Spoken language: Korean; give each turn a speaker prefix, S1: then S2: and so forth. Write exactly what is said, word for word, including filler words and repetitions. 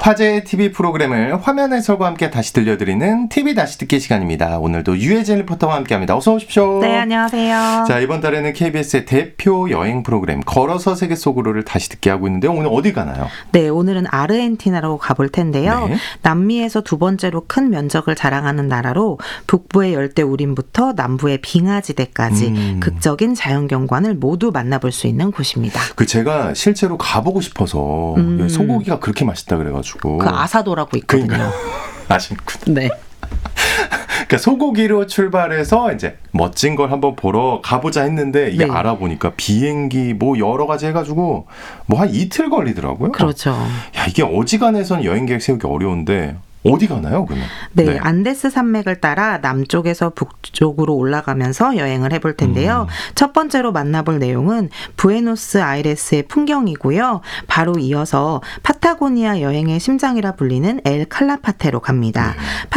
S1: 화제의 티비 프로그램을 화면 해설과 함께 다시 들려드리는 티비 다시 듣기 시간입니다. 오늘도 유혜진 리포터와 함께합니다. 어서 오십시오.
S2: 네, 안녕하세요.
S1: 자, 이번 달에는 케이비에스의 대표 여행 프로그램 걸어서 세계 속으로를 다시 듣게 하고 있는데요. 오늘 어디 가나요?
S2: 네, 오늘은 아르헨티나로 가볼 텐데요.
S1: 네.
S2: 남미에서 두 번째로 큰 면적을 자랑하는 나라로 북부의 열대 우림부터 남부의 빙하지대까지
S1: 음.
S2: 극적인 자연경관을 모두 만나볼 수 있는 곳입니다.
S1: 그 제가 실제로 가보고 싶어서
S2: 음.
S1: 소고기가 그렇게 맛있다 그래가지고
S2: 그 아사도라고 있거든요.
S1: 그러니까 아쉽군.
S2: 네.
S1: 그러니까 소고기로 출발해서 이제 멋진 걸 한번 보러 가보자 했는데 이게
S2: 네.
S1: 알아보니까 비행기 뭐 여러 가지 해가지고 뭐 한 이틀 걸리더라고요.
S2: 그렇죠.
S1: 야, 이게 어지간해선 여행 계획 세우기 어려운데 어디 가나요, 그러면?
S2: 네,
S1: 네.
S2: 안데스 산맥을 따라 남쪽에서 북쪽으로 올라가면서 여행을 해볼 텐데요.
S1: 음.
S2: 첫 번째로 만나볼 내용은 부에노스아이레스의 풍경이고요. 바로 이어서 파타고니아 여행의 심장이라 불리는 엘 칼라파테로 갑니다.
S1: 네.